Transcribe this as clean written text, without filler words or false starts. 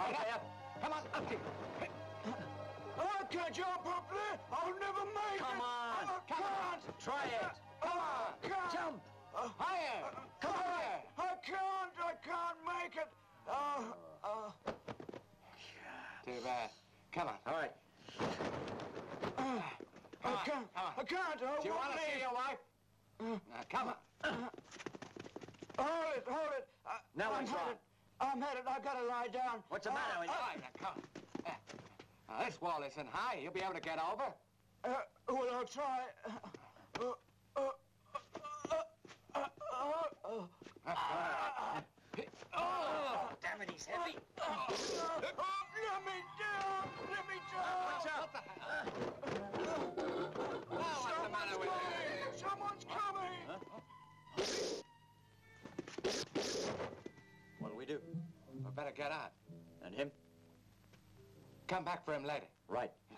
Okay, up. Come on, up to you. I can't jump up there. I'll never make it. Come on. I can't. Try it. Come on. Can't. Jump. Higher. Come on. I can't make it. Too bad. Come on. All right. I can't. Do you want to see your wife? Now, come on. Hold it. Now what's wrong? I'm headed. I gotta lie down. What's the matter with you? All right, now, come on. This wall isn't high. You'll be able to get over. Well, I'll try. Oh, damn it, he's heavy. Let me down. What's up? What's the matter with you? Someone's coming. What'll we do? We better get out. And him? Come back for him later. Right.